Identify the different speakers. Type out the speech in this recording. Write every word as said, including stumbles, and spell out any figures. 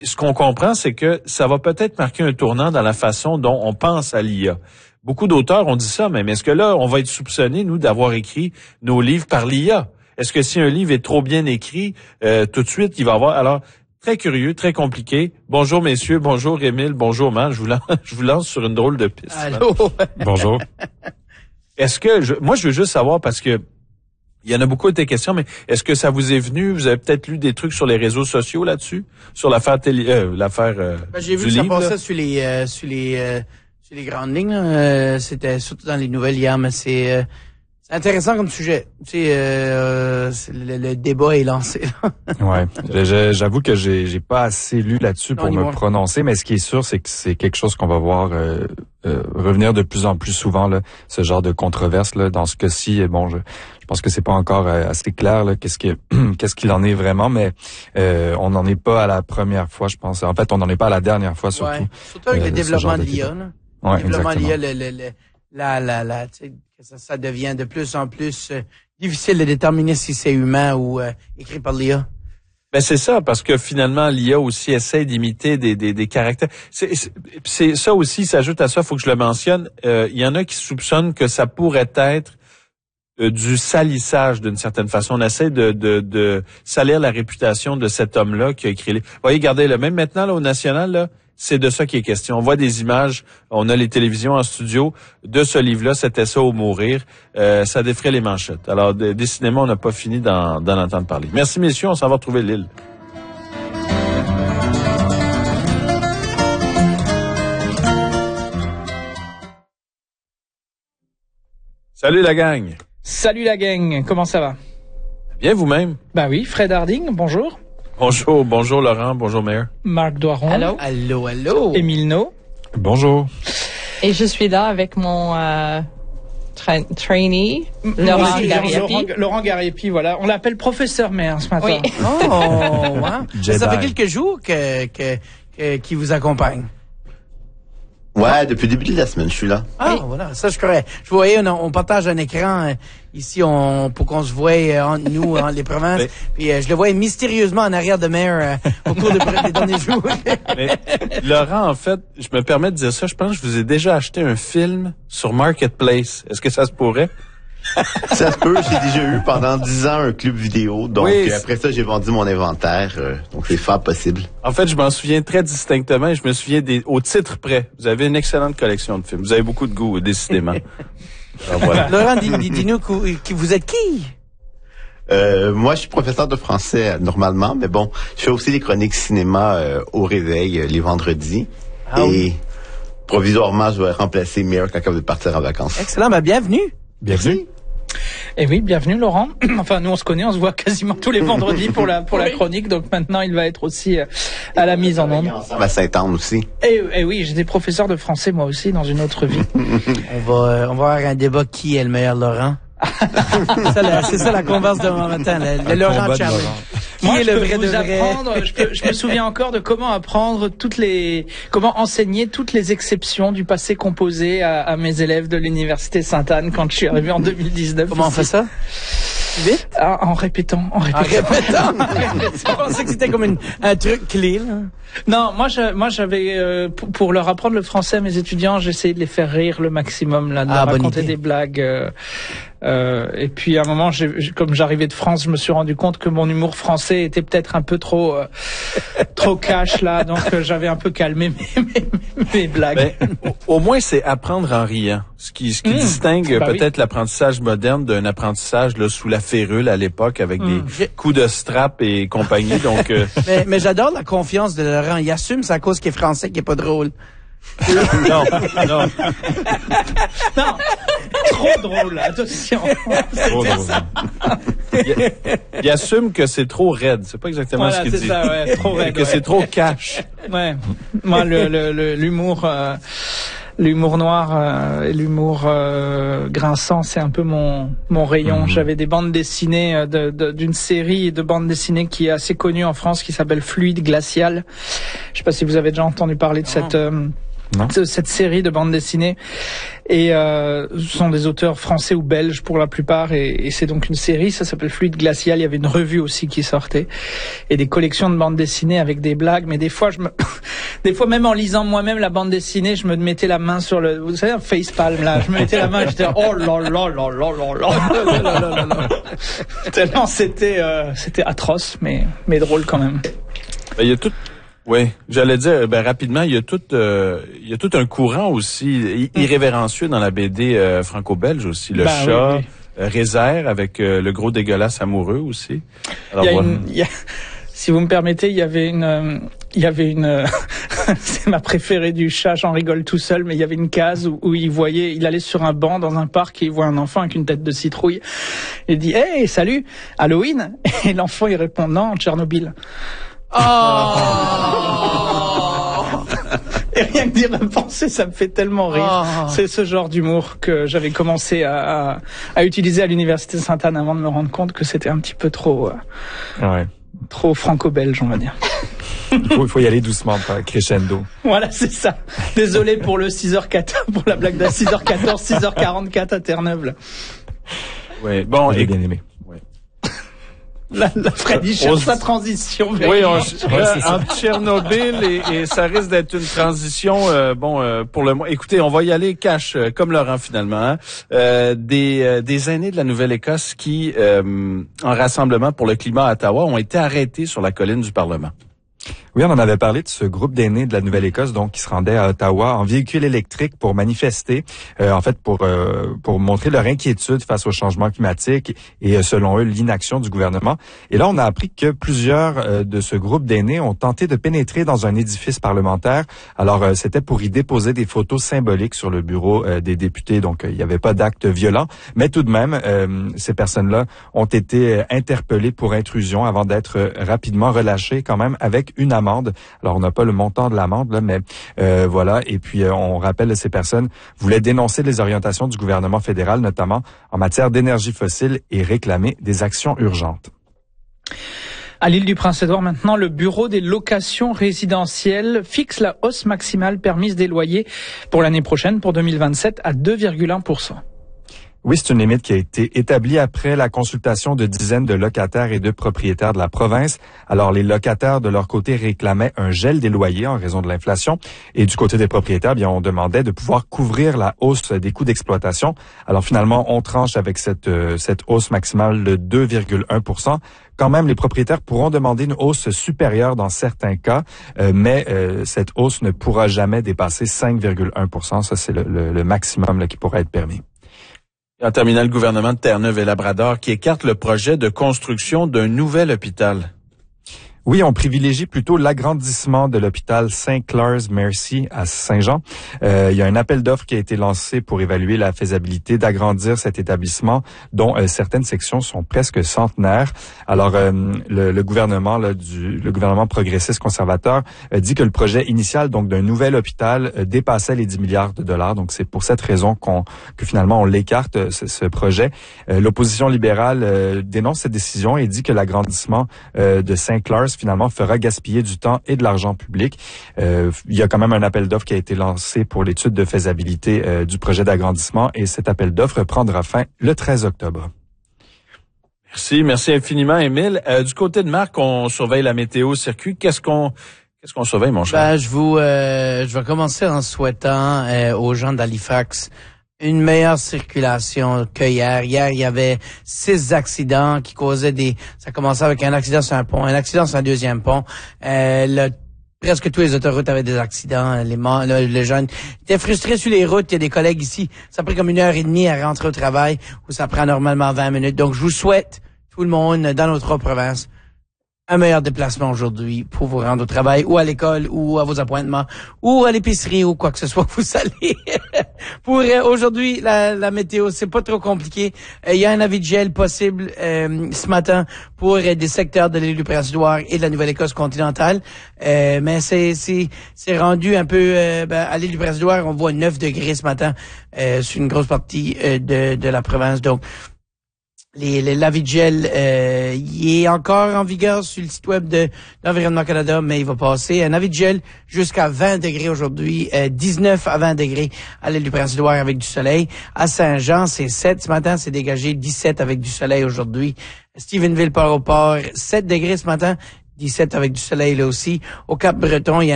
Speaker 1: ce qu'on comprend, c'est que ça va peut-être marquer un tournant dans la façon dont on pense à l'I A. Beaucoup d'auteurs ont dit ça, mais est-ce que là, on va être soupçonné, nous, d'avoir écrit nos livres par l'I A? Est-ce que si un livre est trop bien écrit, euh, tout de suite, il va avoir... Alors, très curieux, très compliqué. Bonjour, messieurs. Bonjour, Émile. Bonjour, Man. Je vous lance, je vous lance sur une drôle de piste.
Speaker 2: Allô?
Speaker 3: Bonjour.
Speaker 1: Est-ce que... Je, moi, je veux juste savoir, parce que il y en a beaucoup de tes questions, mais est-ce que ça vous est venu? Vous avez peut-être lu des trucs sur les réseaux sociaux là-dessus? Sur l'affaire télé... Euh, l'affaire euh,
Speaker 2: ben, j'ai vu
Speaker 1: du
Speaker 2: que
Speaker 1: livre,
Speaker 2: ça passait sur les... Euh, sur les euh, sur les grandes lignes. Euh, c'était surtout dans les nouvelles hier, mais c'est... Euh, C'est intéressant comme sujet. Tu sais, euh, le, le débat est lancé.
Speaker 3: Ouais, je, j'avoue que j'ai, j'ai pas assez lu là-dessus
Speaker 2: Non,
Speaker 3: pour me
Speaker 2: moi.
Speaker 3: prononcer, mais ce qui est sûr, c'est que c'est quelque chose qu'on va voir euh, euh, revenir de plus en plus souvent, là, ce genre de controverse. Là, dans ce cas-ci, bon, je, je pense que c'est pas encore euh, assez clair là, qu'est-ce que qu'est-ce qu'il en est vraiment, mais euh, on n'en est pas à la première fois, je pense. En fait, on n'en est pas à la dernière fois surtout.
Speaker 2: Ouais. Surtout avec
Speaker 3: euh,
Speaker 2: le développement de
Speaker 3: de
Speaker 2: l'I A. Là.
Speaker 3: Ouais,
Speaker 2: le développement de l'I A,
Speaker 3: exactement.
Speaker 2: le, le, le, la, la, la, tu sais, que ça, ça devient de plus en plus euh, difficile de déterminer si c'est humain ou euh, écrit par l'I A.
Speaker 1: Ben c'est ça, parce que finalement l'I A aussi essaie d'imiter des des, des caractères. C'est, c'est, c'est ça aussi s'ajoute à ça, il faut que je le mentionne. Euh, il y en a qui soupçonnent que ça pourrait être euh, du salissage d'une certaine façon. On essaie de, de de salir la réputation de cet homme-là qui a écrit les. Vous voyez, regardez là, même maintenant là au national là, c'est de ça qui est question. On voit des images, on a les télévisions en studio de ce livre-là, c'était ça ou mourir. Euh, ça défrait les manchettes. Alors, de, décidément, on n'a pas fini d'en, d'en entendre parler. Merci, messieurs, on s'en va retrouver l'île. Salut la gang.
Speaker 4: Salut la gang, comment ça va?
Speaker 1: Bien vous-même.
Speaker 4: Bah oui, Fred Harding, bonjour.
Speaker 1: Bonjour, bonjour Laurent, bonjour Mayor.
Speaker 4: Marc Doiron.
Speaker 5: Allô.
Speaker 2: Allô, allô.
Speaker 4: Émile No.
Speaker 3: Bonjour.
Speaker 5: Et je suis là avec mon euh, tra- trainee,
Speaker 4: Laurent
Speaker 5: Laurent
Speaker 4: Gariepi.
Speaker 5: Gariepi.
Speaker 4: Laurent, Laurent Gariepi, voilà. On l'appelle professeur maire ce matin.
Speaker 5: Oui.
Speaker 2: Oh, wow.
Speaker 3: Jedi.
Speaker 2: Ça fait quelques jours que, que, que qui vous accompagne.
Speaker 6: Ouais, depuis le début de la semaine, je suis là.
Speaker 2: Ah,
Speaker 5: Oui.
Speaker 2: voilà, ça je croyais. Je voyais, on, on partage un écran euh, ici on, pour qu'on se voie euh, entre nous, entre les provinces.
Speaker 1: Mais-
Speaker 2: Puis euh, je le voyais mystérieusement en arrière de mer euh, au cours de- des derniers jours.
Speaker 1: Mais, Laurent, en fait, je me permets de dire ça, je pense que je vous ai déjà acheté un film sur Marketplace. Est-ce que ça se pourrait?
Speaker 6: Ça se peut, j'ai déjà eu pendant dix ans un club vidéo. Donc,
Speaker 1: Oui,
Speaker 6: euh, après ça, j'ai vendu mon inventaire. euh, donc, c'est fort possible.
Speaker 1: En fait, je m'en souviens très distinctement et je me souviens des, au titre près. Vous avez une excellente collection de films. Vous avez beaucoup de goût, décidément. Alors, voilà.
Speaker 2: Laurent, dis- dis- dis-nous cou- qui vous êtes qui?
Speaker 6: Euh, moi, je suis professeur de français euh, normalement, mais bon, je fais aussi des chroniques cinéma euh, au réveil euh, les vendredis.
Speaker 2: Ah
Speaker 6: et
Speaker 2: oui.
Speaker 6: provisoirement, je vais remplacer Mayor quand elle veut partir en vacances.
Speaker 2: Excellent, ben bienvenue.
Speaker 3: Bienvenue.
Speaker 4: Et oui, bienvenue Laurent. Enfin, nous on se connaît, on se voit quasiment tous les vendredis pour la pour la chronique. Donc maintenant, il va être aussi euh, à la mise en onde.
Speaker 6: Ensemble à Sainte-Anne aussi.
Speaker 4: Et, et oui, j'étais professeur de français moi aussi dans une autre vie.
Speaker 2: On va, euh, on va avoir un débat qui est le meilleur Laurent. c'est, ça, la, c'est ça la converse de demain matin, le, le
Speaker 3: Un
Speaker 2: Laurent
Speaker 3: combat de
Speaker 2: Challenge.
Speaker 3: Laurent.
Speaker 2: Qui
Speaker 4: Moi,
Speaker 2: est
Speaker 4: je
Speaker 2: le
Speaker 4: peux
Speaker 2: vrai de
Speaker 4: vous
Speaker 2: vrai?
Speaker 4: apprendre, je, peux- je me souviens encore de comment apprendre toutes les, comment enseigner toutes les exceptions du passé composé à, à mes élèves de l'université Sainte-Anne quand je suis arrivé en deux mille dix-neuf.
Speaker 2: Comment on
Speaker 4: ici.
Speaker 2: fait ça? Vite?
Speaker 4: Ah, en répétant, en
Speaker 2: En
Speaker 4: répétant.
Speaker 2: répétant. Je pensais que c'était comme une, un truc clé, là.
Speaker 4: Non, moi, je, moi, j'avais euh, pour, pour leur apprendre le français à mes étudiants, j'essayais de les faire rire le maximum, là, de
Speaker 2: Ah,
Speaker 4: leur
Speaker 2: bonne
Speaker 4: raconter
Speaker 2: idée.
Speaker 4: des blagues. Euh, euh, et puis à un moment, j'ai, j'ai- comme j'arrivais de France, je me suis rendu compte que mon humour français était peut-être un peu trop, euh, trop cash là, donc euh, j'avais un peu calmé mes, mes, mes blagues.
Speaker 1: Ben, au, au moins, c'est apprendre en riant. Ce qui, ce qui
Speaker 4: Mmh.
Speaker 1: distingue
Speaker 4: Bah oui.
Speaker 1: peut-être l'apprentissage moderne d'un apprentissage là, sous la férule à l'époque avec
Speaker 4: Mmh.
Speaker 1: des coups de strap et compagnie. Donc, euh,
Speaker 2: Mais, mais j'adore la confiance de Laurent. Il assume sa cause qui est français, qui est pas drôle.
Speaker 1: non, non.
Speaker 4: Non, trop drôle, attention.
Speaker 3: Trop drôle.
Speaker 1: Il, il assume que c'est trop raide. C'est pas exactement
Speaker 4: Voilà,
Speaker 1: ce qu'il
Speaker 4: c'est
Speaker 1: dit.
Speaker 4: ça, ouais, trop raide,
Speaker 1: que
Speaker 4: ouais.
Speaker 1: c'est trop cash.
Speaker 4: Ouais, moi le, le, le- l'humour, euh, l'humour noir euh, et l'humour euh, grinçant, c'est un peu mon mon rayon.
Speaker 3: Mhm.
Speaker 4: J'avais des bandes dessinées euh, de, de- d'une série de bandes dessinées qui est assez connue en France, qui s'appelle Fluide Glacial. Je sais pas si vous avez déjà entendu parler de cette euh,
Speaker 3: Non.
Speaker 4: Cette série de bandes dessinées. Et euh, ce sont des auteurs français ou belges pour la plupart. Et, et c'est donc une série, ça s'appelle Fluide Glacial. Il y avait une revue aussi qui sortait. Et des collections de bandes dessinées avec des blagues. Mais des fois, je me... des fois même en lisant moi-même la bande dessinée, je me mettais la main sur le... Vous savez, un facepalm là. Je me mettais la main et j'étais... Oh là là là là là là là. Tellement c'était, euh, c'était atroce, mais, mais drôle quand même.
Speaker 1: Il y a tout... Oui, j'allais dire ben rapidement, il y a tout euh, il y a tout un courant aussi irrévérencieux dans la B D euh, franco-belge aussi, le
Speaker 4: ben,
Speaker 1: chat,
Speaker 4: oui, oui.
Speaker 1: Euh, Réserve avec euh, le gros dégueulasse amoureux aussi. Alors,
Speaker 4: il y a
Speaker 1: voilà.
Speaker 4: une, il y a, si vous me permettez, il y avait une euh, il y avait une euh, c'est ma préférée du chat, j'en rigole tout seul, mais il y avait une case où, où il voyait, il allait sur un banc dans un parc et il voit un enfant avec une tête de citrouille. Il dit "Hey, salut, Halloween." Et l'enfant il répond "Non, Tchernobyl."
Speaker 2: Oh!
Speaker 4: Et rien que d'y repenser, ça me fait tellement rire.
Speaker 2: Oh.
Speaker 4: C'est ce genre d'humour que j'avais commencé à, à, à utiliser à l'université Sainte-Anne avant de me rendre compte que c'était un petit peu trop, euh,
Speaker 3: Ouais.
Speaker 4: trop franco-belge, on va dire.
Speaker 3: Il faut, il faut y aller doucement, pas crescendo.
Speaker 4: Voilà, c'est ça. Désolé pour le six heures quatorze, pour la blague de six heures quatorze, six heures quarante-quatre à Terre-Neuve.
Speaker 1: Oui, bon,
Speaker 3: J'ai
Speaker 1: et,
Speaker 3: bien aimé.
Speaker 4: La, la Freddy cherche
Speaker 1: On-
Speaker 4: sa transition.
Speaker 1: oui, on,
Speaker 3: Ouais, c'est ça.
Speaker 1: entre Tchernobyl et, et ça risque d'être une transition, euh, bon, euh, pour le mois. Écoutez, on va y aller cash, euh, comme Laurent finalement. Hein. Euh, des, euh, des aînés de la Nouvelle-Écosse qui, euh, en rassemblement pour le climat à Ottawa, ont été arrêtés sur la colline du Parlement.
Speaker 3: Oui, on en avait parlé de ce groupe d'aînés de la Nouvelle-Écosse, donc qui se rendait à Ottawa en véhicule électrique pour manifester, euh, en fait pour euh, pour montrer leur inquiétude face au changement climatique et euh, selon eux l'inaction du gouvernement. Et là, on a appris que plusieurs euh, de ce groupe d'aînés ont tenté de pénétrer dans un édifice parlementaire. Alors, euh, c'était pour y déposer des photos symboliques sur le bureau euh, des députés. Donc, euh, il n'y avait pas d'acte violent, mais tout de même, euh, ces personnes-là ont été euh, interpellées pour intrusion avant d'être euh, rapidement relâchées, quand même avec une amende. Alors, on n'a pas le montant de l'amende, là, mais euh, voilà. Et puis, euh, on rappelle que ces personnes voulaient dénoncer les orientations du gouvernement fédéral, notamment en matière d'énergie fossile, et réclamer des actions urgentes.
Speaker 4: À l'île du Prince-Édouard, maintenant, le bureau des locations résidentielles fixe la hausse maximale permise des loyers pour l'année prochaine, pour deux mille vingt-sept, à deux virgule un pour cent.
Speaker 3: Oui, c'est une limite qui a été établie après la consultation de dizaines de locataires et de propriétaires de la province. Alors, les locataires, de leur côté, réclamaient un gel des loyers en raison de l'inflation. Et du côté des propriétaires, bien, on demandait de pouvoir couvrir la hausse des coûts d'exploitation. Alors, finalement, on tranche avec cette, euh, cette hausse maximale de deux virgule un pour cent. Quand même, les propriétaires pourront demander une hausse supérieure dans certains cas, euh, mais euh, cette hausse ne pourra jamais dépasser cinq virgule un pour cent. Ça, c'est le, le, le maximum là, qui pourra être permis.
Speaker 1: En terminant, le gouvernement de Terre-Neuve et Labrador qui écarte le projet de construction d'un nouvel hôpital.
Speaker 3: Oui, on privilégie plutôt l'agrandissement de l'hôpital Saint Clair's Mercy à Saint-Jean. Euh, il y a un appel d'offres qui a été lancé pour évaluer la faisabilité d'agrandir cet établissement, dont euh, certaines sections sont presque centenaires. Alors, euh, le, le gouvernement là, du le gouvernement progressiste conservateur euh, dit que le projet initial donc d'un nouvel hôpital euh, dépassait les dix milliards de dollars. Donc, c'est pour cette raison qu'on que finalement on l'écarte euh, ce, ce projet. Euh, l'opposition libérale euh, dénonce cette décision et dit que l'agrandissement euh, de Saint Clair's finalement fera gaspiller du temps et de l'argent public. Euh, il y a quand même un appel d'offres qui a été lancé pour l'étude de faisabilité euh, du projet d'agrandissement et cet appel d'offres prendra fin le treize octobre.
Speaker 1: Merci, merci infiniment, Émile. Euh, du côté de Marc, on surveille la météo circuit. Qu'est-ce qu'on qu'est-ce qu'on surveille, mon cher?
Speaker 2: Ben, je vous, euh, je vais commencer en souhaitant euh, aux gens d'Halifax une meilleure circulation que hier. Hier, il y avait six accidents qui causaient des... Ça commençait avec un accident sur un pont, un accident sur un deuxième pont. Euh, le, presque tous les autoroutes avaient des accidents. Les, le, les jeunes étaient frustrés sur les routes. Il y a des collègues ici. Ça a pris comme une heure et demie à rentrer au travail, où ça prend normalement vingt minutes. Donc, je vous souhaite, tout le monde, dans nos trois provinces, un meilleur déplacement aujourd'hui pour vous rendre au travail ou à l'école ou à vos appointements ou à l'épicerie ou quoi que ce soit que vous allez. Pour euh, aujourd'hui, la, la météo, c'est pas trop compliqué. Il euh, y a un avis de gel possible euh, ce matin pour euh, des secteurs de l'île du Prince-Édouard et de la Nouvelle-Écosse continentale. Euh, mais c'est c'est c'est rendu un peu euh, ben, à l'île du Prince-Édouard, on voit neuf degrés ce matin euh, sur une grosse partie euh, de de la province. Donc Les, les l'avis de gel, euh, il est encore en vigueur sur le site web de l'Environnement Canada, mais il va passer. Un avis de gel jusqu'à vingt degrés aujourd'hui, euh, dix-neuf à vingt degrés à l'île du Prince-Édouard avec du soleil. À Saint-Jean, c'est sept ce matin, c'est dégagé, dix-sept avec du soleil aujourd'hui. Stephenville, Port-au-Port, sept degrés ce matin, dix-sept avec du soleil là aussi. Au Cap-Breton, il y a